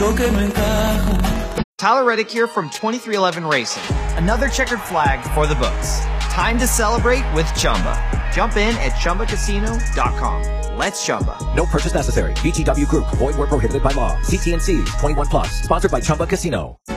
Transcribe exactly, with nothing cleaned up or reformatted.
lo que no encaja. Tyler Reddick here from twenty-three eleven Racing. Another checkered flag for the books. Time to celebrate with Chumba. Jump in at Chumba Casino dot com. Let's Chumba. No purchase necessary. V G W Group. Void where prohibited by law. C T and C's twenty-one plus. Sponsored by Chumba Casino.